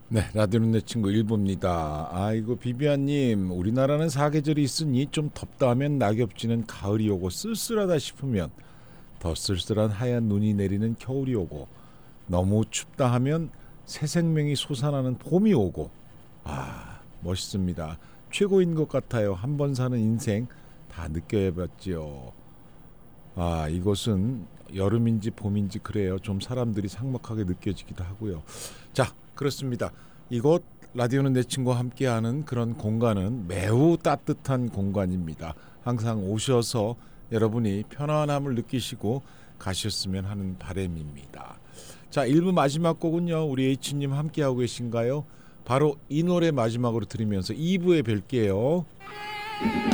네, 라디오는 내 친구 일부입니다. 아이고 비비안님, 우리나라는 사계절이 있으니 좀 덥다 하면 낙엽 지는 가을이 오고 쓸쓸하다 싶으면 더 쓸쓸한 하얀 눈이 내리는 겨울이 오고 너무 춥다 하면 새 생명이 솟아나는 봄이 오고 멋있습니다. 최고인 것 같아요. 한 번 사는 인생 다 느껴봤지요. 이것은 여름인지 봄인지 그래요. 좀 사람들이 삭막하게 느껴지기도 하고요. 자, 그렇습니다. 이곳 라디오는 내 친구와 함께하는 그런 공간은 매우 따뜻한 공간입니다. 항상 오셔서 여러분이 편안함을 느끼시고 가셨으면 하는 바람입니다. 자, 1부 마지막 곡은요. 우리 H님 함께하고 계신가요? 바로 이 노래 마지막으로 들으면서 2부에 뵐게요.